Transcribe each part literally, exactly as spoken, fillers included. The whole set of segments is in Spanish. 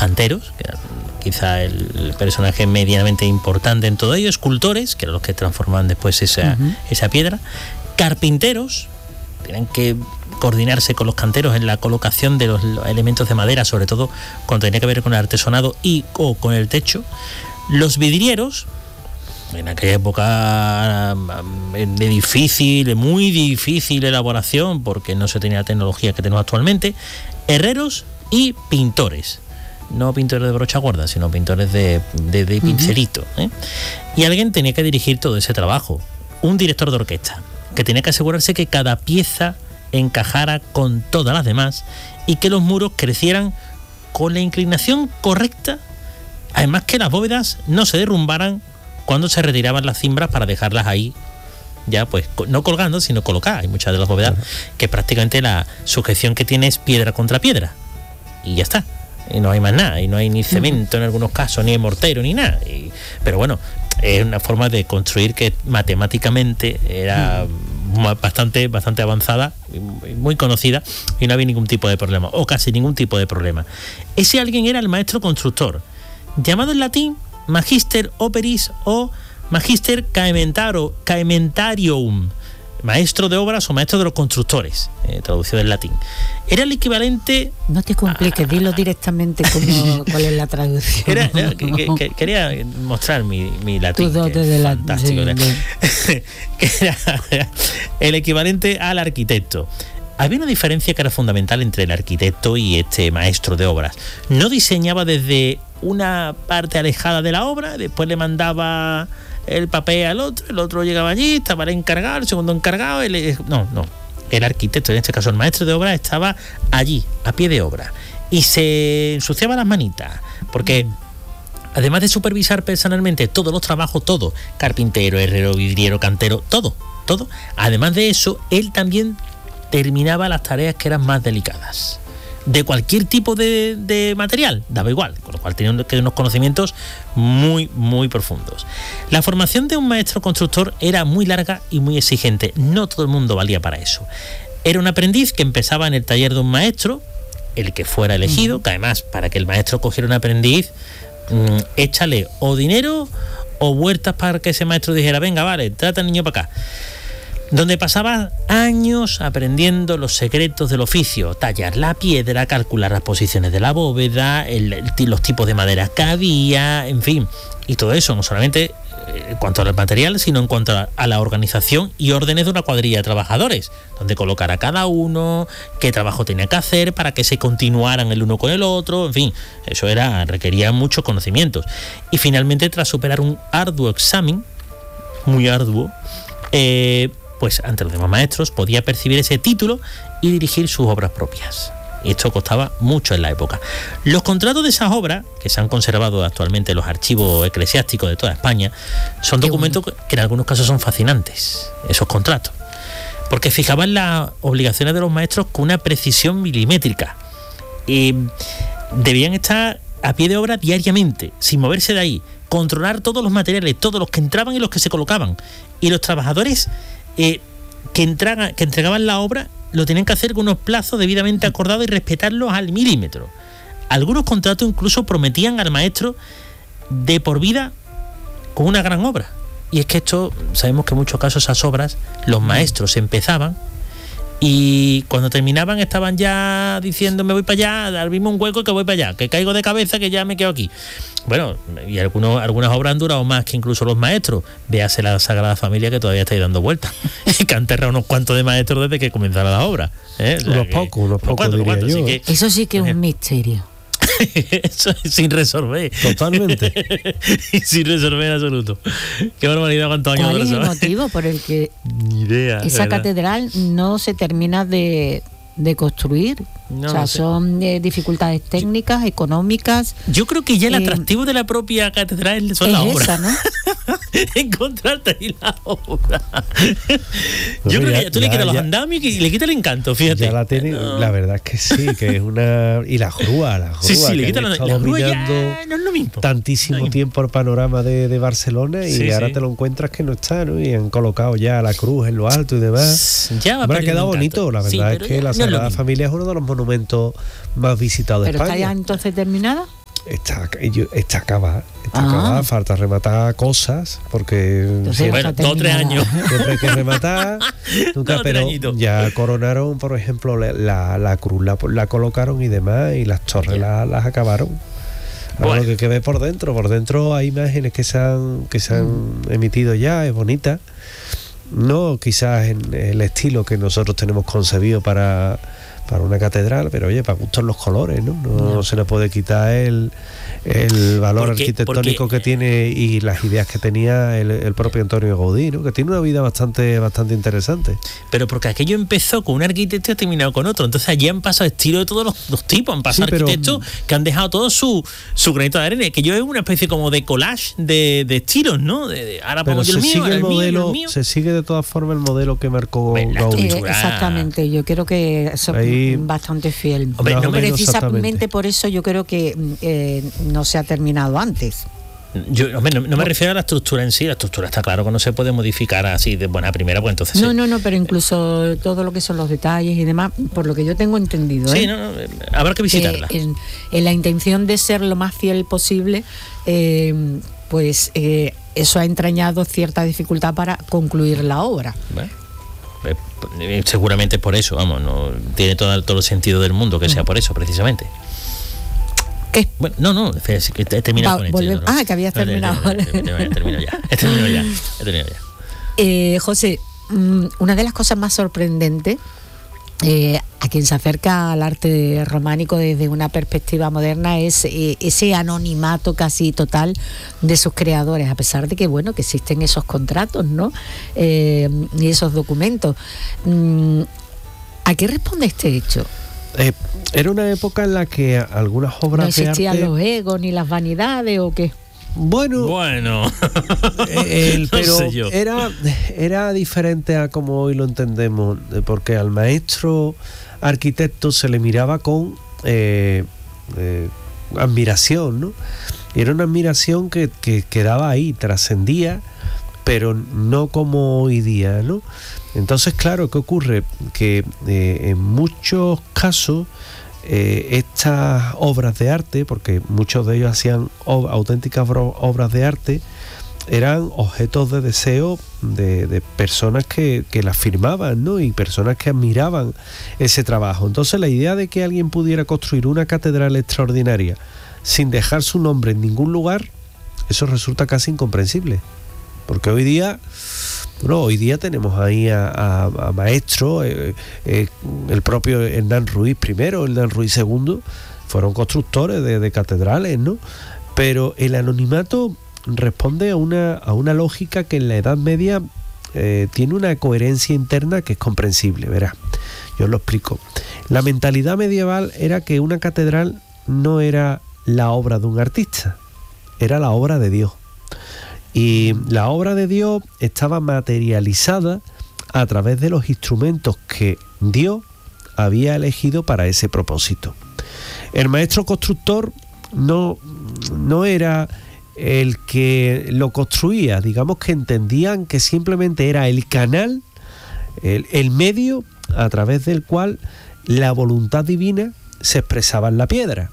canteros, que eran quizá el personaje medianamente importante en todo ello, escultores, que eran los que transformaban después esa, uh-huh. esa piedra, carpinteros, tienen que coordinarse con los canteros en la colocación de los elementos de madera, sobre todo cuando tenía que ver con el artesonado y o con el techo, los vidrieros, en aquella época de difícil, de muy difícil elaboración, porque no se tenía la tecnología que tenemos actualmente, herreros y pintores. No pintores de brocha gorda, sino pintores de, de, de pincelito, ¿eh? Y alguien tenía que dirigir todo ese trabajo. Un director de orquesta, que tenía que asegurarse que cada pieza encajara con todas las demás y que los muros crecieran con la inclinación correcta. Además que las bóvedas no se derrumbaran cuando se retiraban las cimbras para dejarlas ahí, ya pues no colgando, sino colocadas. Hay muchas de las bóvedas que prácticamente la sujeción que tiene es piedra contra piedra. Y ya está. Y no hay más nada, y no hay ni cemento en algunos casos, ni mortero, ni nada. Y, pero bueno, es una forma de construir que matemáticamente era bastante, bastante avanzada, muy conocida, y no había ningún tipo de problema, o casi ningún tipo de problema. Ese alguien era el maestro constructor, llamado en latín Magister Operis o Magister Caementaro, Caementarium, maestro de obras o maestro de los constructores, eh, traducido del latín. Era el equivalente... No te compliques, a... dilo directamente como, cuál es la traducción. Era, era, que, que, quería mostrar mi, mi latín, tu dote de la, fantástico. De, de... que era el equivalente al arquitecto. Había una diferencia que era fundamental entre el arquitecto y este maestro de obras. No diseñaba desde una parte alejada de la obra, después le mandaba el papel al otro, el otro llegaba allí, estaba el encargado, el segundo encargado, el, no, no, el arquitecto, en este caso el maestro de obra, estaba allí, a pie de obra, y se ensuciaba las manitas, porque además de supervisar personalmente todos los trabajos, todo, carpintero, herrero, vidriero, cantero, todo, todo, además de eso, él también terminaba las tareas que eran más delicadas. De cualquier tipo de, de material, daba igual, con lo cual tenía unos conocimientos muy, muy profundos. La formación de un maestro constructor era muy larga y muy exigente, no todo el mundo valía para eso. Era un aprendiz que empezaba en el taller de un maestro, el que fuera elegido, que además, para que el maestro cogiera un aprendiz, mmm, échale o dinero o vueltas para que ese maestro dijera, venga, vale, trata al niño para acá. Donde pasaba años aprendiendo los secretos del oficio, tallar la piedra, calcular las posiciones de la bóveda, el, el, los tipos de madera que había, en fin, y todo eso, no solamente en cuanto al material, sino en cuanto a, a la organización y órdenes de una cuadrilla de trabajadores, donde colocar a cada uno, qué trabajo tenía que hacer para que se continuaran el uno con el otro, en fin, eso era requería muchos conocimientos. Y finalmente, tras superar un arduo examen, muy arduo, eh, pues ante los demás maestros podía percibir ese título y dirigir sus obras propias. Y esto costaba mucho en la época. Los contratos de esas obras, que se han conservado actualmente en los archivos eclesiásticos de toda España, son documentos que en algunos casos son fascinantes, esos contratos, porque fijaban las obligaciones de los maestros con una precisión milimétrica. Y debían estar a pie de obra diariamente, sin moverse de ahí, controlar todos los materiales, todos los que entraban y los que se colocaban. Y los trabajadores Eh, que, entrega, que entregaban la obra lo tenían que hacer con unos plazos debidamente acordados y respetarlos al milímetro. Algunos contratos incluso prometían al maestro de por vida con una gran obra. Y es que esto, sabemos que en muchos casos esas obras, los maestros empezaban y cuando terminaban estaban ya diciendo me voy para allá, abrimos un hueco que voy para allá, que caigo de cabeza, que ya me quedo aquí. Bueno, y algunos, algunas obras han durado más que incluso los maestros. Véase la Sagrada Familia, que todavía está ahí dando vueltas, que han enterrado unos cuantos de maestros desde que comenzaron las obras, ¿eh? O sea, unos pocos, unos pocos diría yo. Así que, eso sí que es un misterio. Eso es sin resolver. Totalmente. Sin resolver en absoluto. Qué barbaridad, cuántos años. ¿Cuál es el motivo por el que Ni idea, esa ¿verdad? catedral no se termina de, de construir? No, o sea, no sé. son eh, dificultades técnicas, económicas. Yo creo que ya el eh, atractivo de la propia catedral son es las obras. esa, ¿no? Encontrarte ahí la obra. Pues Yo mira, creo que ya tú ya, le quitas los ya, andamios y le quitas el encanto, fíjate. Ya la tiene, no. La verdad es que sí, que es una... Y la grúa, la grúa, Sí, sí, que le han quitas la, estado la grúa, ya dominando no es lo mismo. tantísimo No, tiempo el panorama de, de Barcelona y Sí, ahora sí. te lo encuentras que no está, ¿no? Y han colocado ya la cruz en lo alto y demás. Ya va Hombre, ha perdiendo quedado encanto. bonito, la verdad Sí, es pero que ya la no es lo Sagrada mismo. Familia es uno de los monumentos más visitados de ¿Pero está España. ya entonces terminada? está, está acabada. Está Ah. acabada, falta rematar cosas, porque Entonces, siempre, Bueno, está dos o tres terminada. años. siempre hay que rematar. Nunca, Dos o tres pero añitos. ya coronaron, por ejemplo, la, la, la cruz la, la colocaron y demás, y las torres la, las acabaron. Ahora Bueno. lo que hay que ver por dentro, por dentro hay imágenes que se han, que se han Mm. emitido ya, es bonita. No quizás en el estilo que nosotros tenemos concebido para, para una catedral, pero oye, para gustos los colores, ¿no? No, No. se le puede quitar el, el valor Porque- arquitectónico porque- que tiene y las ideas que tenía el, el propio Antonio Gaudí, ¿no? Que tiene una vida bastante, bastante interesante. Pero porque aquello empezó con un arquitecto y ha terminado con otro. Entonces allí han pasado estilos de todos los, los tipos. Han pasado Sí, pero- arquitectos que han dejado todo su, su granito de arena. Que yo es una especie como de collage de, de estilos, ¿no? De, de, ahora Pero pongo yo se el mío, sigue ahora el el mío, yo modelo, el mío. se sigue de todas formas el modelo que marcó Hombre, la Gaudí. Eh, estructura. exactamente, yo creo que eso Ahí- es bastante fiel. Hombre, Más no o me- menos Precisamente exactamente. por eso yo creo que mm, eh, no se ha terminado antes. Yo, hombre, no, no me refiero a la estructura en sí. La estructura está claro que no se puede modificar así de buena primera, pues entonces. No, sí. no, no, pero incluso todo lo que son los detalles y demás, por lo que yo tengo entendido, Sí, ¿eh? no, no, eh, habrá que visitarla. Que en, en la intención de ser lo más fiel posible, eh, pues eh, eso ha entrañado cierta dificultad para concluir la obra. Bueno, eh, eh, seguramente es por eso, vamos, no tiene todo, todo el sentido del mundo que sea por eso, precisamente. ¿Qué? Bueno, no, no, es que he terminado Va, con esto. volvemos- yo, ¿no? ah, que habías No, he terminado. terminado, He terminado ya, he terminado ya, he terminado ya. Eh, José, mm, una de las cosas más sorprendentes eh, a quien se acerca al arte románico desde una perspectiva moderna es eh, ese anonimato casi total de sus creadores, a pesar de que bueno que existen esos contratos, ¿no? Eh, y esos documentos. Mm, ¿A qué responde este hecho? Eh, era una época en la que algunas obras ¿No existían de arte, los egos ni las vanidades o qué? bueno, Bueno, Eh, el- No pero sé yo. era, era diferente a como hoy lo entendemos, eh, porque al maestro arquitecto se le miraba con eh, eh, admiración, ¿no? Y era una admiración que, que quedaba ahí, trascendía, pero no como hoy día, ¿no? Entonces, claro, ¿qué ocurre? Que eh, en muchos casos eh, estas obras de arte, porque muchos de ellos hacían ob- auténticas bro- obras de arte, eran objetos de deseo de, de personas que, que las firmaban, ¿no? Y personas que admiraban ese trabajo. Entonces la idea de que alguien pudiera construir una catedral extraordinaria sin dejar su nombre en ningún lugar, eso resulta casi incomprensible. Porque hoy día, bueno, hoy día tenemos ahí a, a, a maestros, eh, eh, el propio Hernán Ruiz primero, Hernán Ruiz segundo, fueron constructores de, de catedrales, ¿no? Pero el anonimato responde a una, a una lógica que en la Edad Media eh, tiene una coherencia interna que es comprensible, verás. Yo os lo explico. La mentalidad medieval era que una catedral no era la obra de un artista, era la obra de Dios. Y la obra de Dios estaba materializada a través de los instrumentos que Dios había elegido para ese propósito. El maestro constructor no, no era el que lo construía, digamos que entendían que simplemente era el canal, el, el medio a través del cual la voluntad divina se expresaba en la piedra.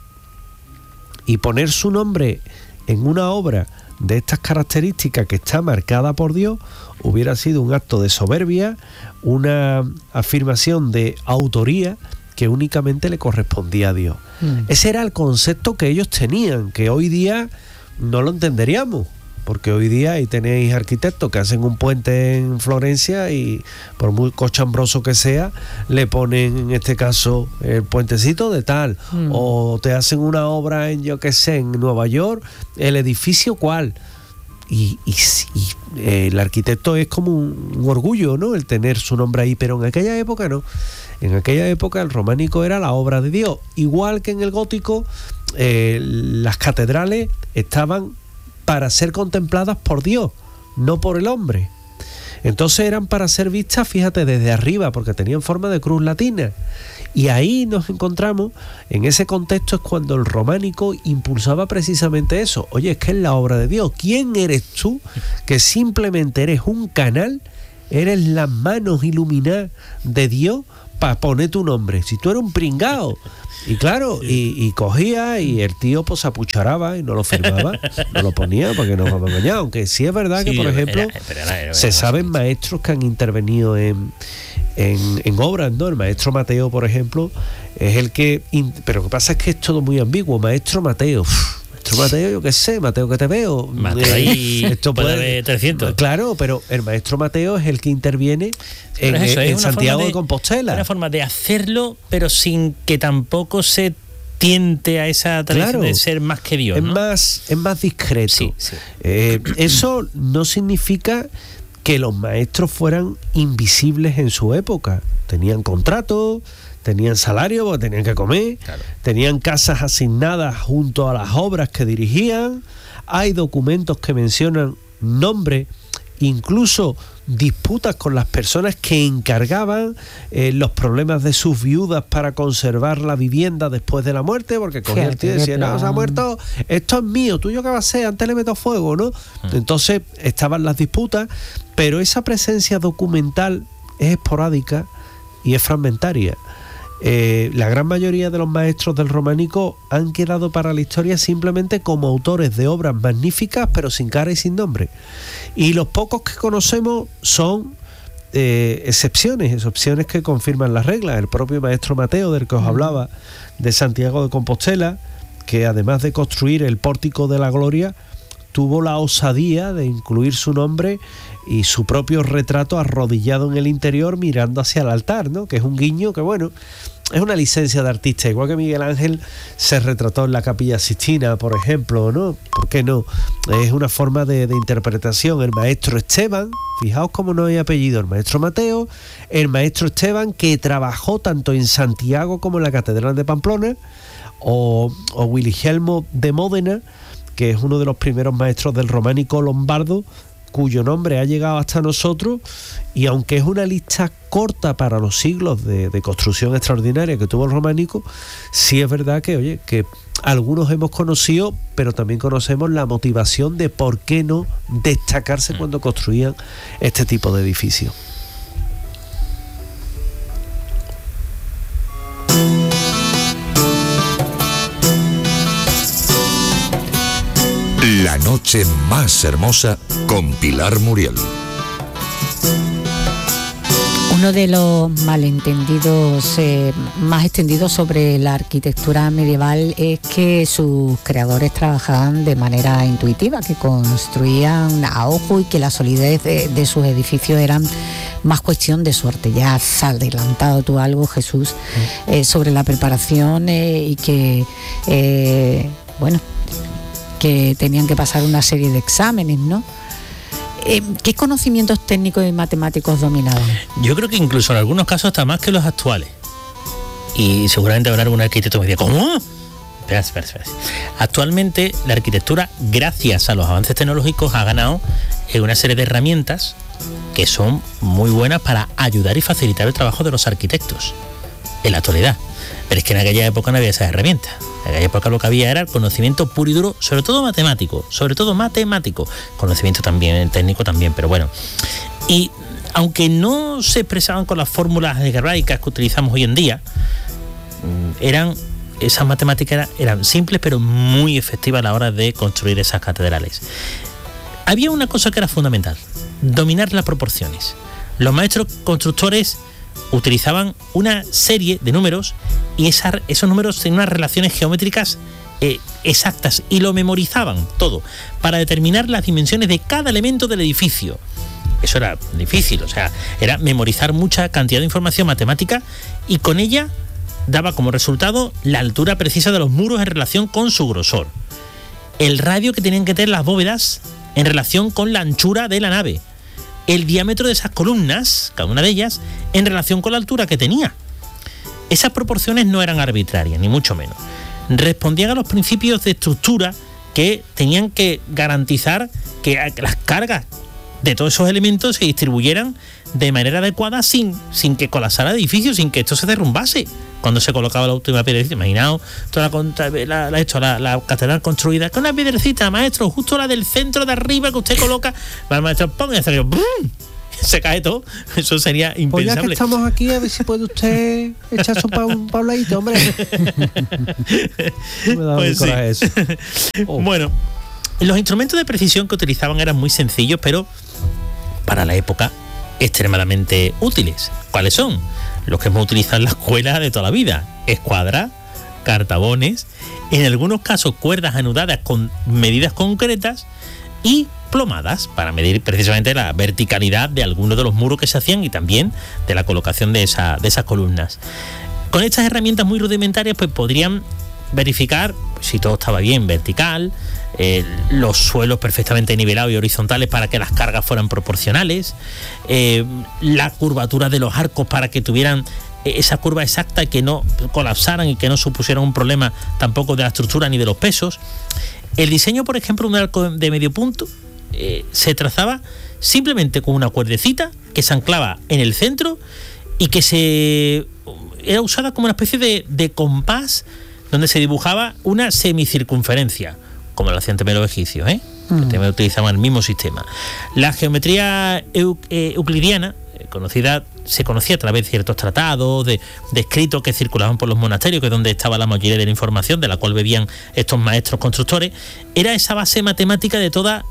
Y poner su nombre en una obra de estas características que está marcada por Dios hubiera sido un acto de soberbia, una afirmación de autoría que únicamente le correspondía a Dios. Mm. Ese era el concepto que ellos tenían, que hoy día no lo entenderíamos, porque hoy día ahí tenéis arquitectos que hacen un puente en Florencia y por muy cochambroso que sea, le ponen en este caso el puentecito de tal, Mm. o te hacen una obra en, yo qué sé, en Nueva York, el edificio cuál. Y, y, y eh, el arquitecto es como un, un orgullo, ¿no? El tener su nombre ahí, pero en aquella época no. En aquella época el románico era la obra de Dios. Igual que en el gótico, eh, las catedrales estaban para ser contempladas por Dios, no por el hombre. Entonces eran para ser vistas, fíjate, desde arriba, porque tenían forma de cruz latina. Y ahí nos encontramos, en ese contexto es cuando el románico impulsaba precisamente eso. Oye, es que es la obra de Dios. ¿Quién eres tú que simplemente eres un canal, eres las manos iluminadas de Dios para poner tu nombre, si tú eres un pringao. Y claro, y, y cogía y el tío pues apucharaba y no lo firmaba, no lo ponía porque no vamos a engañar. Aunque sí es verdad que, sí, por ejemplo, era, era, era, era, se saben maestros que han intervenido en, en, en obras, ¿no? El maestro Mateo, por ejemplo, es el que... Pero lo que pasa es que es todo muy ambiguo. Maestro Mateo... Uf, maestro Mateo, yo qué sé, Mateo que te veo. Mateo ahí esto puede haber trescientos. Claro, pero el maestro Mateo es el que interviene en, eso, en Santiago de, de Compostela. Una forma de hacerlo, pero sin que tampoco se tiente a esa tradición, claro, de ser más que Dios, es ¿no? más, es más discreto. Sí, sí. Eh, eso no significa que los maestros fueran invisibles en su época. Tenían contratos, tenían salario porque tenían que comer, claro, tenían casas asignadas junto a las obras que dirigían. Hay documentos que mencionan nombres, incluso disputas con las personas que encargaban eh, los problemas de sus viudas para conservar la vivienda después de la muerte, porque cogía el tío y decía, no, se ha muerto, esto es mío, tuyo qué va a ser, antes le meto fuego, ¿no? Mm. Entonces estaban las disputas, pero esa presencia documental es esporádica y es fragmentaria. Eh, la gran mayoría de los maestros del románico han quedado para la historia simplemente como autores de obras magníficas, pero sin cara y sin nombre. Y los pocos que conocemos son eh, excepciones, excepciones que confirman las reglas. El propio maestro Mateo, del que os hablaba, de Santiago de Compostela, que además de construir el Pórtico de la Gloria, tuvo la osadía de incluir su nombre y su propio retrato arrodillado en el interior mirando hacia el altar, ¿no? Que es un guiño que, bueno, es una licencia de artista, igual que Miguel Ángel se retrató en la Capilla Sixtina, por ejemplo, ¿no? ¿Por qué no? Es una forma de, de interpretación. El maestro Esteban, fijaos cómo no hay apellido, el maestro Mateo, el maestro Esteban, que trabajó tanto en Santiago como en la Catedral de Pamplona, o, o Wiligelmo de Módena, que es uno de los primeros maestros del románico lombardo, cuyo nombre ha llegado hasta nosotros, y aunque es una lista corta para los siglos de, de construcción extraordinaria que tuvo el románico, sí es verdad que, oye, que algunos hemos conocido, pero también conocemos la motivación de por qué no destacarse cuando construían este tipo de edificios. La noche más hermosa con Pilar Muriel. Uno de los malentendidos eh, más extendidos sobre la arquitectura medieval es que sus creadores trabajaban de manera intuitiva, que construían a ojo y que la solidez de, de sus edificios eran más cuestión de suerte. Ya has adelantado tú algo, Jesús, eh, sobre la preparación eh, y que, eh, bueno, que tenían que pasar una serie de exámenes, ¿no? Eh, ¿Qué conocimientos técnicos y matemáticos dominaban? Yo creo que incluso en algunos casos hasta más que los actuales. Y seguramente habrá algún arquitecto que me diga, ¿cómo? Espera, espera, espera. Actualmente la arquitectura, gracias a los avances tecnológicos, ha ganado una serie de herramientas que son muy buenas para ayudar y facilitar el trabajo de los arquitectos en la actualidad. Pero es que en aquella época no había esas herramientas. En aquella época lo que había era el conocimiento puro y duro, sobre todo matemático, sobre todo matemático, conocimiento también técnico también, pero bueno. Y aunque no se expresaban con las fórmulas algebraicas que utilizamos hoy en día, eran esas matemáticas eran, eran simples pero muy efectivas a la hora de construir esas catedrales. Había una cosa que era fundamental: dominar las proporciones. Los maestros constructores utilizaban una serie de números y esa, esos números tenían unas relaciones geométricas eh, exactas y lo memorizaban todo para determinar las dimensiones de cada elemento del edificio. Eso era difícil, o sea, era memorizar mucha cantidad de información matemática y con ella daba como resultado la altura precisa de los muros en relación con su grosor, el radio que tenían que tener las bóvedas en relación con la anchura de la nave, el diámetro de esas columnas, cada una de ellas, en relación con la altura que tenía. Esas proporciones no eran arbitrarias, ni mucho menos. Respondían a los principios de estructura que tenían que garantizar que las cargas de todos esos elementos se distribuyeran de manera adecuada sin, sin que colapsara el edificio, sin que esto se derrumbase cuando se colocaba la última piedrecita. Imaginaos toda la, la, la, esto, la, la catedral construida con una piedrecita, maestro, justo la del centro de arriba que usted coloca, va el maestro, pon y hace que ¡brum! se cae todo, eso sería impensable. Pues ya que estamos aquí, a ver si puede usted echar su pa un pauladito, hombre. Me da Pues un coraje sí. eso. Oh. Bueno, los instrumentos de precisión que utilizaban eran muy sencillos, pero para la época extremadamente útiles. ¿Cuáles son? Los que hemos utilizado en la escuela de toda la vida: escuadra, cartabones, en algunos casos cuerdas anudadas con medidas concretas y plomadas para medir precisamente la verticalidad de algunos de los muros que se hacían y también de la colocación de, esa, de esas columnas. Con estas herramientas muy rudimentarias pues podrían verificar si todo estaba bien vertical, eh, los suelos perfectamente nivelados y horizontales para que las cargas fueran proporcionales, eh, la curvatura de los arcos para que tuvieran esa curva exacta y que no colapsaran y que no supusieran un problema tampoco de la estructura ni de los pesos. El diseño, por ejemplo, de un arco de medio punto eh, se trazaba simplemente con una cuerdecita que se anclaba en el centro y que se era usada como una especie de, de compás donde se dibujaba una semicircunferencia, como lo hacían también los egipcios, ¿eh? Mm. Que también utilizaban el mismo sistema. La geometría eu, eh, euclidiana, eh, conocida, se conocía a través de ciertos tratados, de, de escritos que circulaban por los monasterios, que es donde estaba la mayoría de la información de la cual bebían estos maestros constructores. Era esa base matemática de toda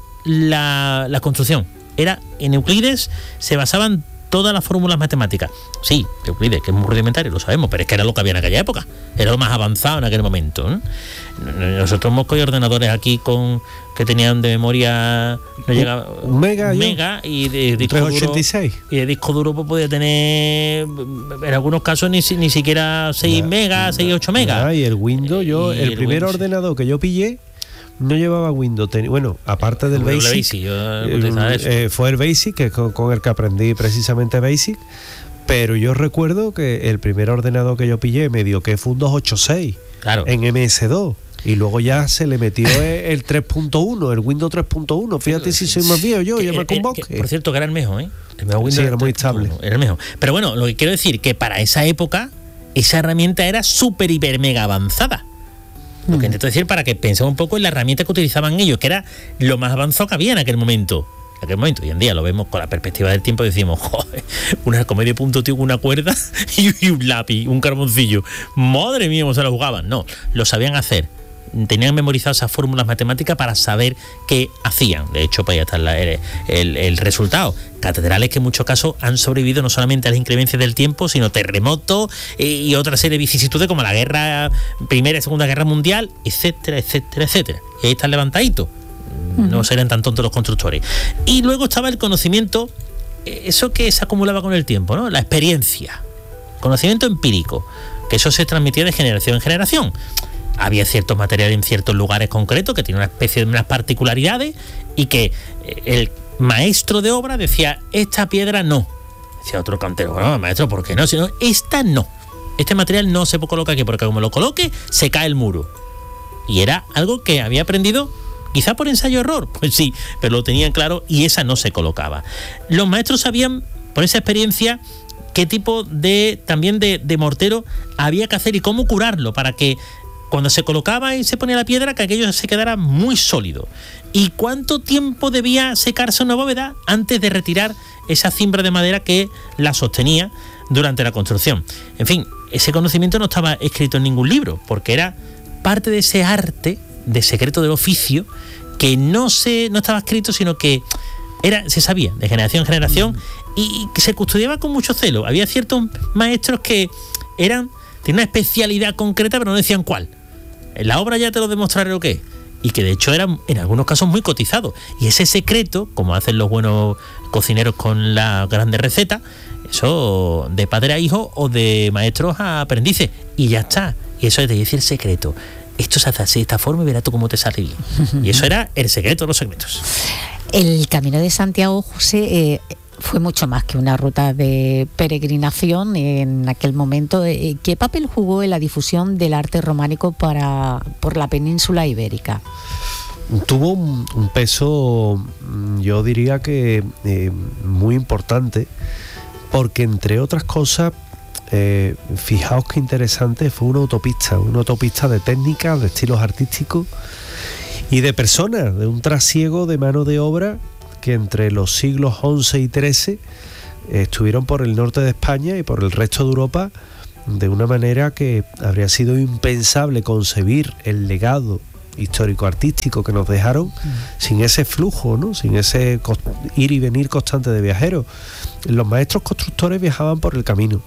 la, la construcción. Era en Euclides se basaban todas las fórmulas matemáticas. Sí, Euclides, que es muy rudimentario, lo sabemos, pero es que era lo que había en aquella época, era lo más avanzado en aquel momento, ¿no? Nosotros hemos cogido ordenadores aquí con que tenían de memoria no llegaba un mega, mega y de disco trescientos ochenta y seis duro, y de disco duro pues podía tener en algunos casos ni, ni siquiera seis megas, seis, ocho megas. Ah, y el Windows, yo y el, el primer Windows, ordenador que yo pillé no llevaba Windows. Ten, bueno, aparte del el Basic, Basic yo eh, eh, fue el Basic, que con, con el que aprendí precisamente Basic. Pero yo recuerdo que el primer ordenador que yo pillé me dio que fue un doscientos ochenta y seis, claro, en eme ese dos. Y luego ya se le metió el tres punto uno, el Windows tres punto uno. Fíjate si soy más viejo yo, que, ya me que, convoque. que, por cierto, que era el mejor, ¿eh? El mejor Windows sí, era muy estable. Era el mejor. Pero bueno, lo que quiero decir que para esa época, esa herramienta era súper, hiper, mega avanzada. Lo que intento decir para que pensemos un poco en la herramienta que utilizaban ellos, que era lo más avanzado que había en aquel momento. En aquel momento, hoy en día lo vemos con la perspectiva del tiempo y decimos, joder, un arco medio punto, tío, una cuerda y un lápiz, un carboncillo. Madre mía, cómo se lo jugaban. No, lo sabían hacer. Tenían memorizadas esas fórmulas matemáticas para saber qué hacían. De hecho, pues ya está la, el, el, el resultado. Catedrales que en muchos casos han sobrevivido no solamente a las inclemencias del tiempo, sino terremotos eh, y otra serie de vicisitudes como la guerra, Primera y Segunda Guerra Mundial, etcétera, etcétera, etcétera. Y ahí están levantaditos. Uh-huh. No serían tan tontos los constructores. Y luego estaba el conocimiento, eso que se acumulaba con el tiempo, ¿no? La experiencia, conocimiento empírico, que eso se transmitía de generación en generación. Había ciertos materiales en ciertos lugares concretos que tienen una especie de unas particularidades y que el maestro de obra decía, esta piedra no. Decía otro cantero, bueno, maestro, ¿por qué no? Si no, esta no. Este material no se coloca aquí porque como lo coloque, se cae el muro. Y era algo que había aprendido quizá por ensayo-error. Pues sí, pero lo tenían claro y esa no se colocaba. Los maestros sabían, por esa experiencia, qué tipo de también de, de mortero había que hacer y cómo curarlo para que cuando se colocaba y se ponía la piedra, que aquello se quedara muy sólido. ¿Y cuánto tiempo debía secarse una bóveda antes de retirar esa cimbra de madera que la sostenía durante la construcción? En fin, ese conocimiento no estaba escrito en ningún libro, porque era parte de ese arte, de secreto del oficio, que no, se, no estaba escrito, sino que era, se sabía de generación en generación y, y que se custodiaba con mucho celo. Había ciertos maestros que eran, tenían una especialidad concreta, pero no decían cuál. En la obra ya te lo demostraré lo que es. Y que de hecho eran en algunos casos muy cotizados. Y ese secreto, como hacen los buenos cocineros con las grandes recetas, eso de padre a hijo o de maestros a aprendices. Y ya está. Y eso es de decir secreto. Esto se hace así, de esta forma y verás tú cómo te sale bien. Y eso era el secreto de los secretos. El Camino de Santiago, José, eh, fue mucho más que una ruta de peregrinación en aquel momento. ¿Qué papel jugó en la difusión del arte románico para, por la península ibérica? Tuvo un, un peso, yo diría que eh, muy importante, porque entre otras cosas, eh, fijaos qué interesante, fue una autopista, una autopista de técnicas, de estilos artísticos y de personas, de un trasiego de mano de obra que entre los siglos once y trece eh, estuvieron por el norte de España y por el resto de Europa de una manera que habría sido impensable concebir el legado histórico-artístico que nos dejaron mm. sin ese flujo, ¿no? Sin ese ir y venir constante de viajeros. Los maestros constructores viajaban por el camino.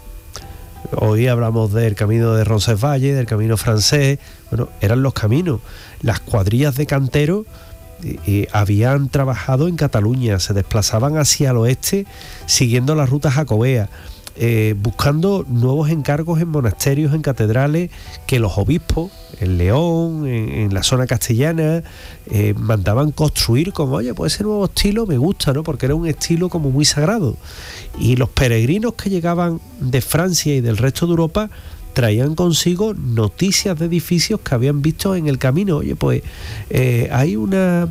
Hoy hablamos del camino de Roncesvalles, del camino francés. Bueno, eran los caminos. Las cuadrillas de canteros eh, eh, habían trabajado en Cataluña, se desplazaban hacia el oeste siguiendo la ruta jacobea, eh, buscando nuevos encargos en monasterios, en catedrales, que los obispos en León, en, en la zona castellana, eh, mandaban construir como, oye, pues ese nuevo estilo me gusta, ¿no? Porque era un estilo como muy sagrado. Y los peregrinos que llegaban de Francia y del resto de Europa traían consigo noticias de edificios que habían visto en el camino. Oye, pues eh, hay una,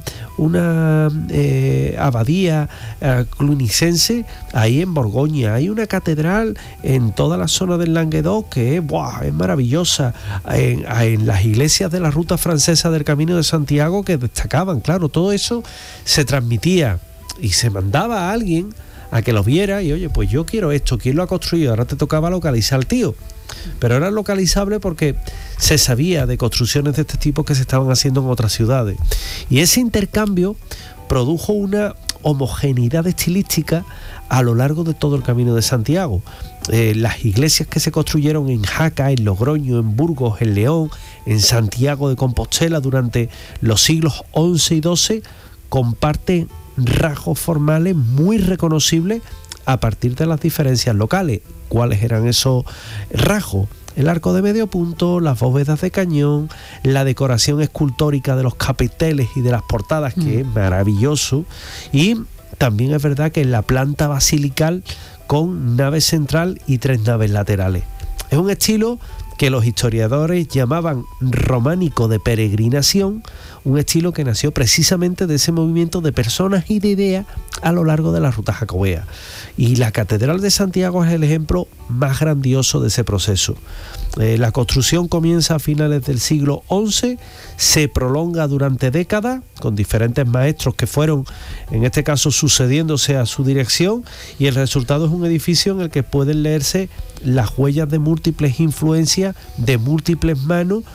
una eh, abadía eh, clunicense ahí en Borgoña, hay una catedral en toda la zona del Languedoc que es, ¡buah!, es maravillosa, en, en las iglesias de la ruta francesa del Camino de Santiago que destacaban. Claro, todo eso se transmitía y se mandaba a alguien a que lo viera y, oye, pues yo quiero esto, ¿quién lo ha construido? Ahora te tocaba localizar al tío. Pero era localizable porque se sabía de construcciones de este tipo que se estaban haciendo en otras ciudades. Y ese intercambio produjo una homogeneidad estilística a lo largo de todo el Camino de Santiago. Eh, las iglesias que se construyeron en Jaca, en Logroño, en Burgos, en León, en Santiago de Compostela durante los siglos once y doce comparten rasgos formales muy reconocibles a partir de las diferencias locales. ¿Cuáles eran esos rasgos? El arco de medio punto, las bóvedas de cañón, la decoración escultórica de los capiteles y de las portadas, que mm. es maravilloso, y también es verdad que la planta basilical con nave central y tres naves laterales. Es un estilo que los historiadores llamaban románico de peregrinación, un estilo que nació precisamente de ese movimiento de personas y de ideas a lo largo de la ruta jacobea. Y la Catedral de Santiago es el ejemplo más grandioso de ese proceso. Eh, la construcción comienza a finales del siglo once, se prolonga durante décadas con diferentes maestros que fueron, en este caso, sucediéndose a su dirección, y el resultado es un edificio en el que pueden leerse las huellas de múltiples influencias, de múltiples manos,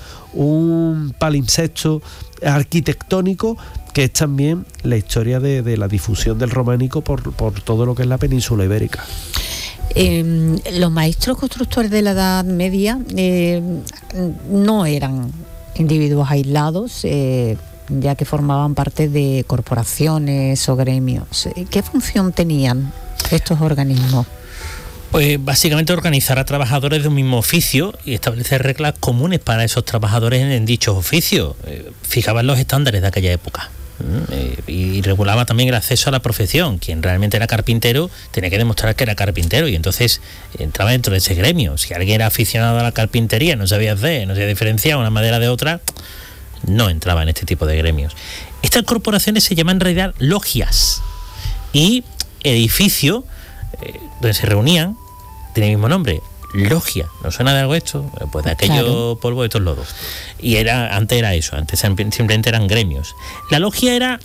un palimpsesto arquitectónico que es también la historia de, de la difusión del románico por, por todo lo que es la península ibérica. Eh, los maestros constructores de la Edad Media eh, no eran individuos aislados, eh, ya que formaban parte de corporaciones o gremios. ¿Qué función tenían estos organismos? Pues básicamente organizar a trabajadores de un mismo oficio y establecer reglas comunes para esos trabajadores en, en dichos oficios. Eh, fijaban los estándares de aquella época. Eh, y regulaba también el acceso a la profesión. Quien realmente era carpintero tenía que demostrar que era carpintero, y entonces entraba dentro de ese gremio. Si alguien era aficionado a la carpintería, no sabía hacer, no sabía diferenciar una madera de otra, no entraba en este tipo de gremios. Estas corporaciones se llaman en realidad logias, y edificio eh, donde se reunían tiene el mismo nombre, logia. ¿No suena de algo esto? Pues de aquello claro. Polvo de estos lodos. Y era, antes era eso, antes simplemente eran gremios. La logia era,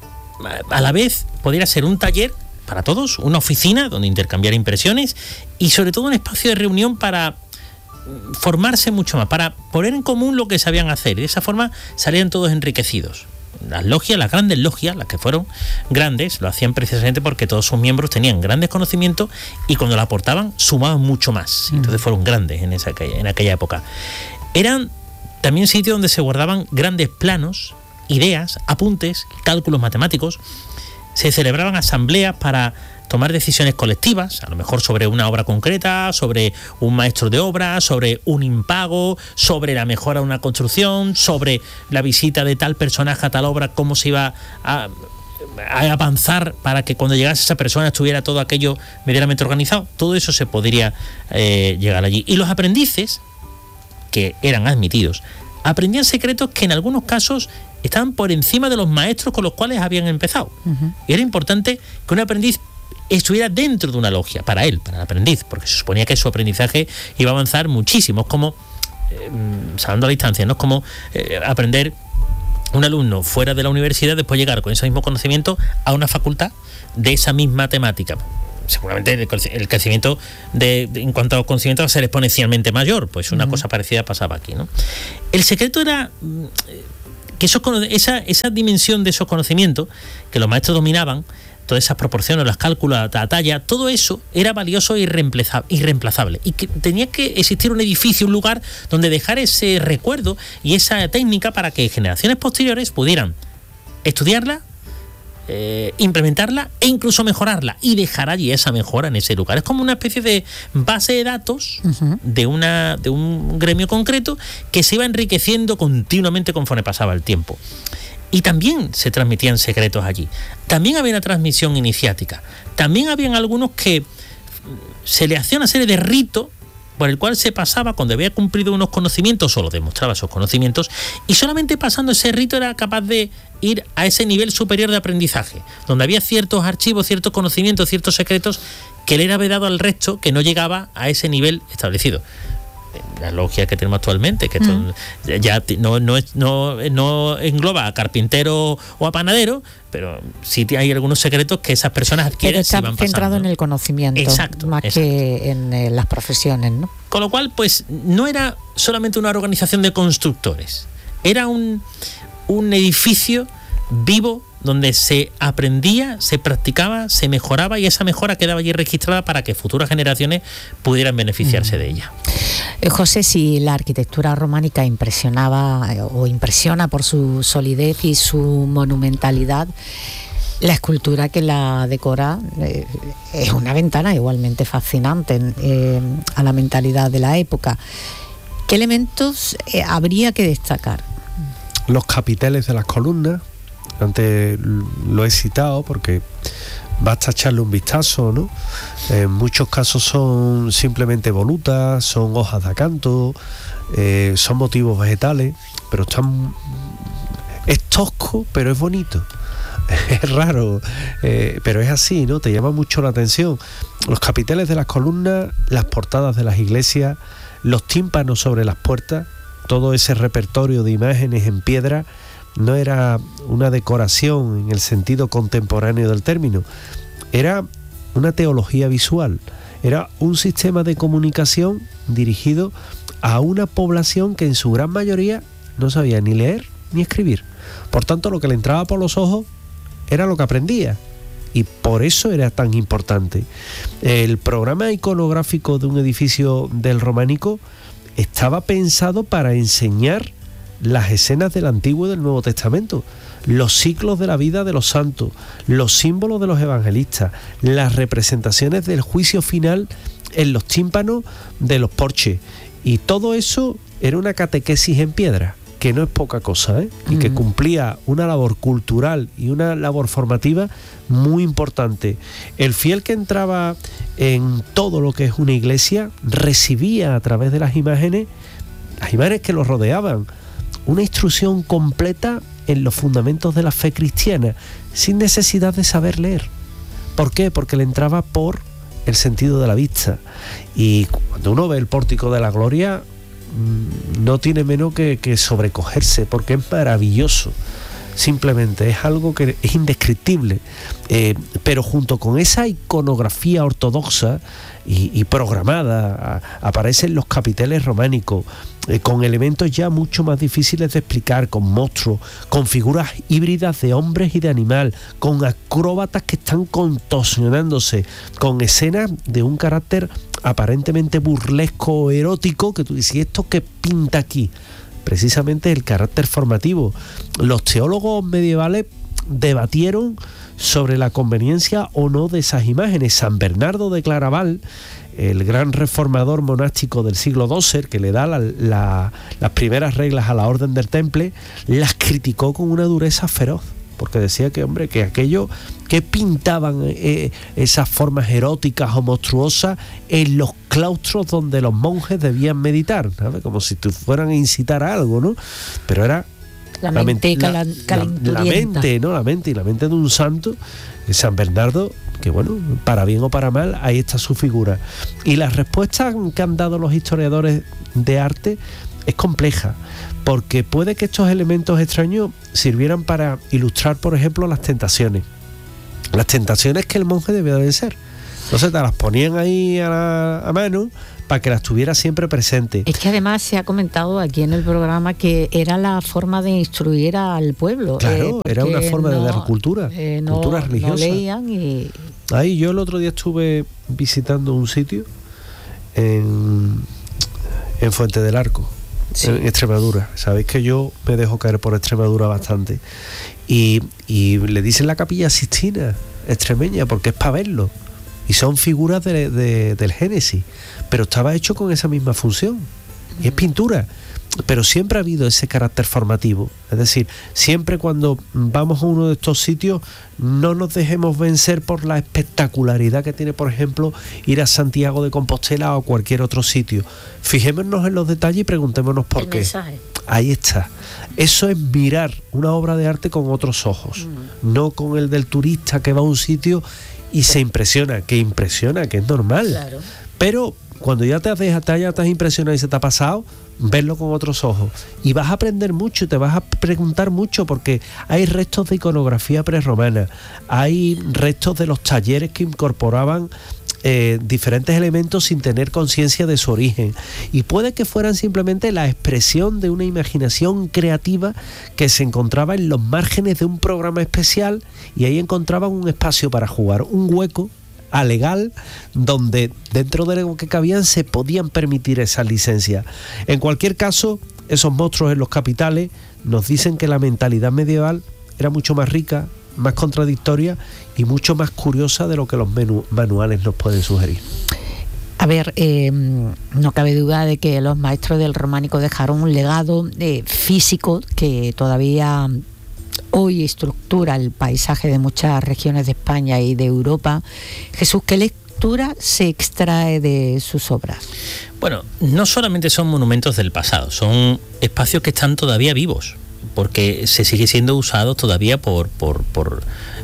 a la vez, podría ser un taller para todos, una oficina donde intercambiar impresiones, y sobre todo un espacio de reunión para formarse mucho más, para poner en común lo que sabían hacer, y de esa forma salían todos enriquecidos. Las logias, las grandes logias, las que fueron grandes, lo hacían precisamente porque todos sus miembros tenían grandes conocimientos y cuando la aportaban sumaban mucho más. Mm. Entonces fueron grandes en, esa, en aquella época. Eran también sitios donde se guardaban grandes planos, ideas, apuntes, cálculos matemáticos. Se celebraban asambleas para tomar decisiones colectivas, a lo mejor sobre una obra concreta, sobre un maestro de obra, sobre un impago, sobre la mejora de una construcción, sobre la visita de tal personaje a tal obra, cómo se iba a, a avanzar para que cuando llegase esa persona estuviera todo aquello medianamente organizado. Todo eso se podría eh, llegar allí. Y los aprendices, que eran admitidos, aprendían secretos que en algunos casos estaban por encima de los maestros con los cuales habían empezado. Uh-huh. Y era importante que un aprendiz estuviera dentro de una logia, para él, para el aprendiz, porque se suponía que su aprendizaje iba a avanzar muchísimo. Es como, eh, salvando la distancia, no es como eh, aprender un alumno fuera de la universidad después llegar con ese mismo conocimiento a una facultad de esa misma temática. Seguramente el crecimiento de, de, en cuanto a conocimiento va a ser exponencialmente mayor, pues una uh-huh. cosa parecida pasaba aquí, ¿no? El secreto era que esos, esa, esa dimensión de esos conocimientos que los maestros dominaban, todas esas proporciones, los cálculos, la talla, todo eso era valioso e irreemplazable, y que tenía que existir un edificio, un lugar donde dejar ese recuerdo y esa técnica para que generaciones posteriores pudieran estudiarla, eh, implementarla e incluso mejorarla, y dejar allí esa mejora en ese lugar. Es como una especie de base de datos uh-huh. de, una, de un gremio concreto que se iba enriqueciendo continuamente conforme pasaba el tiempo. Y también se transmitían secretos allí. También había una transmisión iniciática. También habían algunos que se le hacía una serie de ritos por el cual se pasaba cuando había cumplido unos conocimientos o lo demostraba esos conocimientos, y solamente pasando ese rito era capaz de ir a ese nivel superior de aprendizaje, donde había ciertos archivos, ciertos conocimientos, ciertos secretos que le era vedado al resto que no llegaba a ese nivel establecido. La logia que tenemos actualmente, que mm. esto ya no, no, no, no engloba a carpintero o a panadero, pero sí hay algunos secretos que esas personas adquieren. Pero está y van centrado pasando, en el conocimiento, exacto, más exacto. que en eh, las profesiones, ¿no? Con lo cual, pues, no era solamente una organización de constructores, era un, un edificio vivo donde se aprendía, se practicaba, se mejoraba, y esa mejora quedaba allí registrada para que futuras generaciones pudieran beneficiarse mm. de ella. Eh, José, si la arquitectura románica impresionaba eh, o impresiona por su solidez y su monumentalidad, la escultura que la decora eh, es una ventana igualmente fascinante eh, a la mentalidad de la época. ¿Qué elementos eh, habría que destacar? Los capiteles de las columnas. Antes lo he citado porque basta echarle un vistazo, ¿no? En muchos casos son simplemente volutas, son hojas de acanto, eh, son motivos vegetales, pero están... es tosco, pero es bonito. Es raro, eh, pero es así, ¿no? Te llama mucho la atención. Los capiteles de las columnas, las portadas de las iglesias, los tímpanos sobre las puertas, todo ese repertorio de imágenes en piedra. No era una decoración en el sentido contemporáneo del término, era una teología visual, era un sistema de comunicación dirigido a una población que en su gran mayoría no sabía ni leer ni escribir. Por tanto, lo que le entraba por los ojos era lo que aprendía, y por eso era tan importante. El programa iconográfico de un edificio del románico estaba pensado para enseñar las escenas del Antiguo y del Nuevo Testamento, los ciclos de la vida de los santos, los símbolos de los evangelistas, las representaciones del juicio final en los tímpanos de los porches, y todo eso era una catequesis en piedra, que no es poca cosa, ¿eh? Y que cumplía una labor cultural y una labor formativa muy importante. El fiel que entraba en todo lo que es una iglesia recibía a través de las imágenes, las imágenes que lo rodeaban, una instrucción completa en los fundamentos de la fe cristiana, sin necesidad de saber leer. ¿Por qué? Porque le entraba por el sentido de la vista. Y cuando uno ve el pórtico de la gloria, no tiene menos que, que sobrecogerse, porque es maravilloso. Simplemente es algo que es indescriptible. Eh, pero junto con esa iconografía ortodoxa y, y programada, a, aparecen los capiteles románicos, eh, con elementos ya mucho más difíciles de explicar, con monstruos, con figuras híbridas de hombres y de animal, con acróbatas que están contorsionándose, con escenas de un carácter aparentemente burlesco o erótico, que tú dices, ¿y esto qué pinta aquí? Precisamente el carácter formativo. Los teólogos medievales debatieron sobre la conveniencia o no de esas imágenes. San Bernardo de Claraval, el gran reformador monástico del siglo doce, que le da la, la, las primeras reglas a la Orden del Temple, las criticó con una dureza feroz, porque decía que, hombre, que aquello que pintaban eh, esas formas eróticas o monstruosas en los claustros donde los monjes debían meditar, ¿sabes? Como si te fueran a incitar a algo, ¿no? Pero era la mente la, la, la, la mente, ¿no? La mente y la mente de un santo, San Bernardo, que bueno, para bien o para mal, ahí está su figura. Y las respuestas que han dado los historiadores de arte es compleja, porque puede que estos elementos extraños sirvieran para ilustrar, por ejemplo, las tentaciones. Las tentaciones que el monje debía de ser. Entonces te las ponían ahí a, la, a mano para que las tuviera siempre presentes. Es que además se ha comentado aquí en el programa que era la forma de instruir al pueblo. Claro, eh, era una forma no, de dar cultura, eh, no, cultura religiosa. No leían y... Ahí yo el otro día estuve visitando un sitio en, en Fuente del Arco, sí. en Extremadura. Sabéis que yo me dejo caer por Extremadura bastante. Y, y le dicen la Capilla Sixtina extremeña porque es para verlo. Y son figuras de, de, del Génesis, pero estaba hecho con esa misma función. Y es pintura. Pero siempre ha habido ese carácter formativo. Es decir, siempre cuando vamos a uno de estos sitios, no nos dejemos vencer por la espectacularidad que tiene, por ejemplo, ir a Santiago de Compostela o cualquier otro sitio. Fijémonos en los detalles y preguntémonos por el qué. Mensaje. Ahí está. Eso es mirar una obra de arte con otros ojos, mm. no con el del turista que va a un sitio y se impresiona, que impresiona, que es normal. Claro. Pero cuando ya te has, ya te has impresionado y se te ha pasado, verlo con otros ojos. Y vas a aprender mucho, te vas a preguntar mucho, porque hay restos de iconografía prerromana, hay restos de los talleres que incorporaban eh, diferentes elementos sin tener conciencia de su origen. Y puede que fueran simplemente la expresión de una imaginación creativa que se encontraba en los márgenes de un programa especial, y ahí encontraban un espacio para jugar, un hueco a legal, donde dentro de lo que cabían se podían permitir esas licencias. En cualquier caso, esos monstruos en los capiteles nos dicen que la mentalidad medieval era mucho más rica, más contradictoria y mucho más curiosa de lo que los menú, manuales nos pueden sugerir. A ver, eh, no cabe duda de que los maestros del románico dejaron un legado eh, físico que todavía hoy estructura el paisaje de muchas regiones de España y de Europa. Jesús, ¿qué lectura se extrae de sus obras? Bueno, no solamente son monumentos del pasado, son espacios que están todavía vivos, porque se sigue siendo usados todavía por, por, por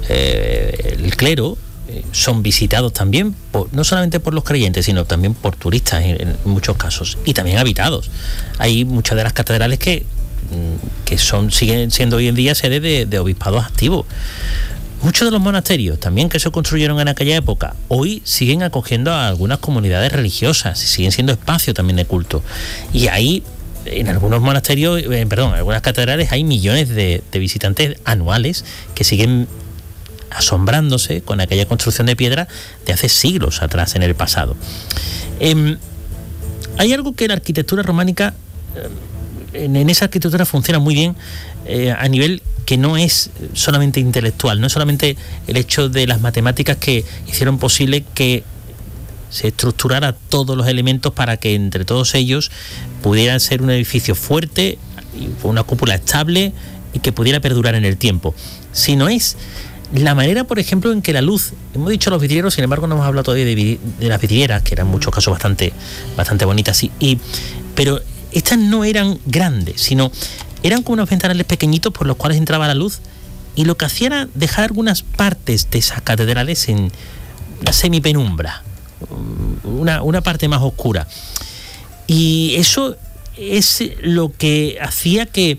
eh, el clero. Son visitados también, por, no solamente por los creyentes, sino también por turistas en, en muchos casos, y también habitados. Hay muchas de las catedrales que que son siguen siendo hoy en día sede de, de obispados activos. Muchos de los monasterios también que se construyeron en aquella época hoy siguen acogiendo a algunas comunidades religiosas, siguen siendo espacios también de culto, y ahí en algunos monasterios, eh, perdón, en algunas catedrales hay millones de, de visitantes anuales que siguen asombrándose con aquella construcción de piedra de hace siglos atrás en el pasado. Eh, hay algo que la arquitectura románica eh, En, en esa arquitectura funciona muy bien eh, a nivel que no es solamente intelectual, no es solamente el hecho de las matemáticas que hicieron posible que se estructurara todos los elementos para que entre todos ellos pudieran ser un edificio fuerte, una cúpula estable y que pudiera perdurar en el tiempo, sino es la manera, por ejemplo, en que la luz, hemos dicho los vidrieros, sin embargo no hemos hablado todavía de, de las vidrieras, que eran en muchos casos bastante, bastante bonitas, y, y, pero estas no eran grandes, sino eran como unos ventanales pequeñitos por los cuales entraba la luz, y lo que hacía era dejar algunas partes de esas catedrales en una semipenumbra, una, una parte más oscura. Y eso es lo que hacía que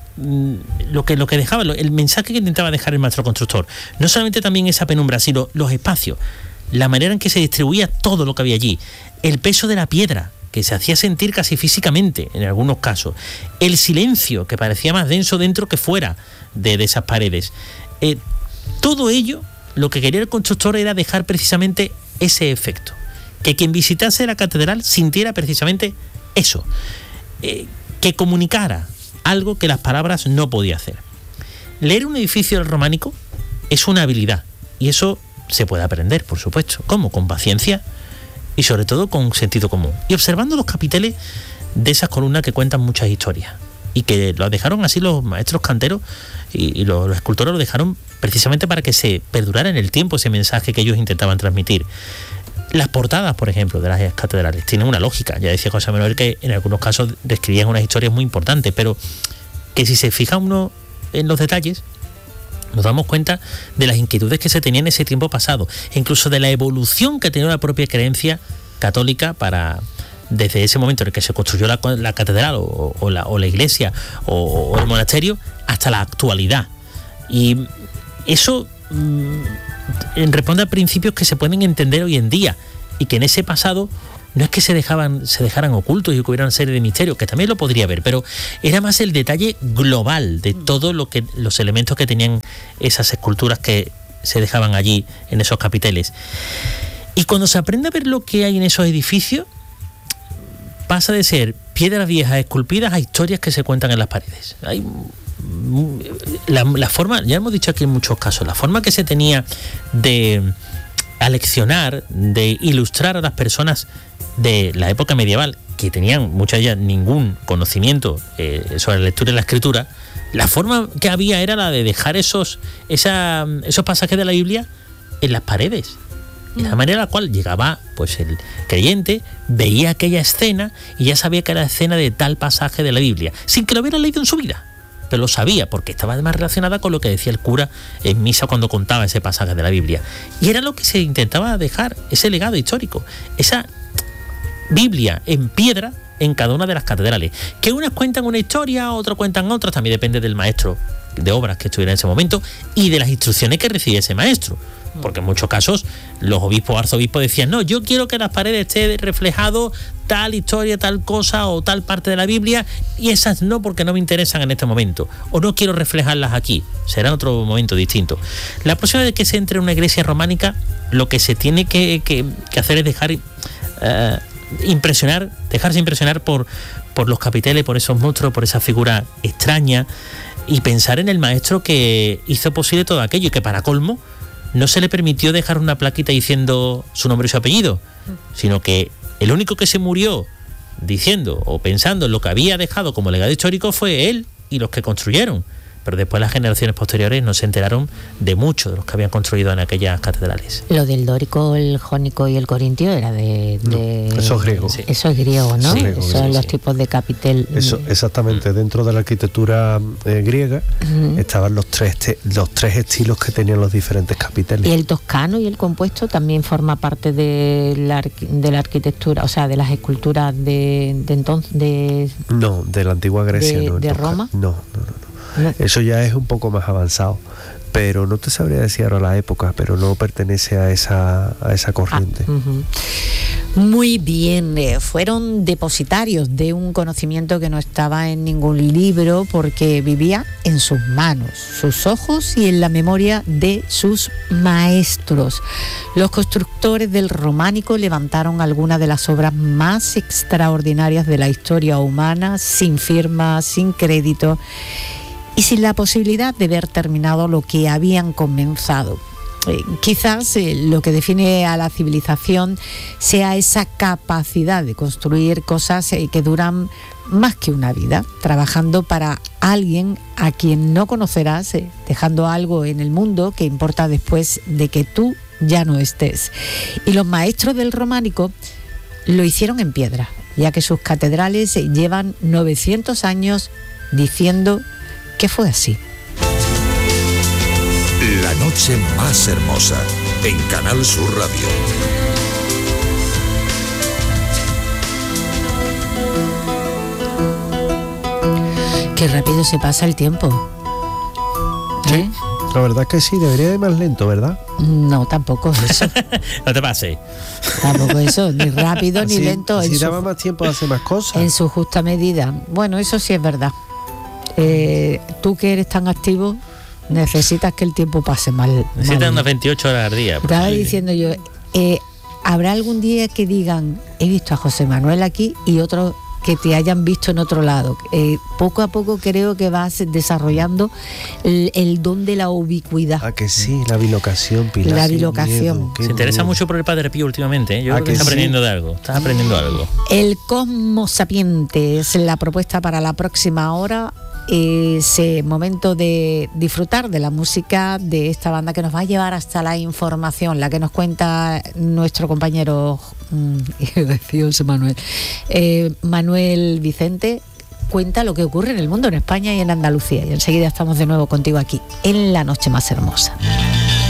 lo que lo que dejaba, el mensaje que intentaba dejar el maestro constructor, no solamente también esa penumbra, sino los espacios, la manera en que se distribuía todo lo que había allí, el peso de la piedra, que se hacía sentir casi físicamente en algunos casos, el silencio que parecía más denso dentro que fuera de, de esas paredes. Eh, todo ello, lo que quería el constructor era dejar precisamente ese efecto, que quien visitase la catedral sintiera precisamente eso, eh, que comunicara algo que las palabras no podía hacer. Leer un edificio del románico es una habilidad, y eso se puede aprender, por supuesto. ¿Cómo? Con paciencia y sobre todo con sentido común, y observando los capiteles de esas columnas que cuentan muchas historias, y que lo dejaron así los maestros canteros y, y los, los escultores lo dejaron precisamente para que se perdurara en el tiempo ese mensaje que ellos intentaban transmitir. Las portadas, por ejemplo, de las catedrales tienen una lógica. Ya decía José Manuel que en algunos casos describían unas historias muy importantes, pero que si se fija uno en los detalles, nos damos cuenta de las inquietudes que se tenían en ese tiempo pasado, e incluso de la evolución que ha tenido la propia creencia católica para desde ese momento en el que se construyó la, la catedral o, o, la, o la iglesia o, o el monasterio hasta la actualidad. Y eso mmm, responde a principios que se pueden entender hoy en día y que en ese pasado no es que se dejaban se dejaran ocultos y que hubiera una serie de misterios, que también lo podría haber, pero era más el detalle global de todo lo que los elementos que tenían esas esculturas que se dejaban allí en esos capiteles. Y cuando se aprende a ver lo que hay en esos edificios, pasa de ser piedras viejas esculpidas a historias que se cuentan en las paredes. Hay la, la forma, ya hemos dicho aquí en muchos casos, la forma que se tenía de aleccionar, de ilustrar a las personas de la época medieval, que tenían muchas de ellas ningún conocimiento eh, sobre la lectura y la escritura, la forma que había era la de dejar esos, esa, esos pasajes de la Biblia en las paredes. De la manera en la cual llegaba pues el creyente, veía aquella escena y ya sabía que era la escena de tal pasaje de la Biblia, sin que lo hubiera leído en su vida, pero lo sabía porque estaba además relacionada con lo que decía el cura en misa cuando contaba ese pasaje de la Biblia. Y era lo que se intentaba dejar, ese legado histórico, esa Biblia en piedra en cada una de las catedrales. Que unas cuentan una historia, otras cuentan otras, también depende del maestro de obras que estuviera en ese momento y de las instrucciones que recibía ese maestro. Porque en muchos casos los obispos o arzobispos decían, no, yo quiero que en las paredes esté reflejado tal historia, tal cosa o tal parte de la Biblia, y esas no, porque no me interesan en este momento, o no quiero reflejarlas aquí, será en otro momento distinto. La próxima vez que se entre en una iglesia románica, lo que se tiene que, que, que hacer es dejar uh, impresionar, dejarse impresionar por, por los capiteles, por esos monstruos, por esa figura extraña, y pensar en el maestro que hizo posible todo aquello, y que para colmo no se le permitió dejar una plaquita diciendo su nombre y su apellido, sino que el único que se murió diciendo o pensando en lo que había dejado como legado histórico fue él y los que construyeron. Pero después las generaciones posteriores no se enteraron de muchos de los que habían construido en aquellas catedrales. Lo del dórico, el jónico y el corintio era de... de no, eso es griego. Sí. Eso es griego, ¿no? Sí, Esos son sí, los sí. tipos de capitel. Eso, exactamente. Dentro de la arquitectura eh, griega uh-huh. estaban los tres, te, los tres estilos que tenían los diferentes capiteles. Y el toscano y el compuesto también forma parte de la, de la arquitectura, o sea, de las esculturas de, de entonces... De, no, de la antigua Grecia. De, no, de Roma. No, no, no. no. Eso ya es un poco más avanzado, pero no te sabría decir ahora la época, pero no pertenece a esa, a esa corriente. Ah, uh-huh. Muy bien, eh, fueron depositarios de un conocimiento que no estaba en ningún libro porque vivía en sus manos, sus ojos y en la memoria de sus maestros. Los constructores del románico levantaron algunas de las obras más extraordinarias de la historia humana, sin firma, sin crédito y sin la posibilidad de ver terminado lo que habían comenzado. Eh, quizás eh, lo que define a la civilización sea esa capacidad de construir cosas eh, que duran más que una vida, trabajando para alguien a quien no conocerás, eh, dejando algo en el mundo que importa después de que tú ya no estés. Y los maestros del románico lo hicieron en piedra, ya que sus catedrales eh, llevan novecientos años diciendo que fue así. La noche más hermosa en Canal Sur Radio. Qué rápido se pasa el tiempo. Sí, ¿Eh? la verdad es que sí, debería ir más lento, ¿verdad? No, tampoco es eso. No te pases. Tampoco eso, ni rápido ni si, lento. Si en daba su, más tiempo a hacer más cosas. En su justa medida. Bueno, eso sí es verdad. Eh, tú que eres tan activo, necesitas que el tiempo pase mal. Necesitas mal. unas veintiocho horas al día. Estaba diciendo yo, eh, ¿habrá algún día que digan, he visto a José Manuel aquí y otros que te hayan visto en otro lado? Eh, poco a poco creo que vas desarrollando el, el don de la ubicuidad. Ah, que sí, la bilocación, Pilar. La bilocación. Se interesa mucho por el Padre Pío últimamente, ¿eh? Yo ¿Ah, creo que, que está sí? aprendiendo de algo. Estás aprendiendo algo. El Cosmos Sapiente es la propuesta para la próxima hora. Ese momento de disfrutar de la música de esta banda que nos va a llevar hasta la información, la que nos cuenta nuestro compañero decía José Manuel eh, Manuel Vicente. Cuenta lo que ocurre en el mundo, en España y en Andalucía, y enseguida estamos de nuevo contigo aquí en La Noche Más Hermosa.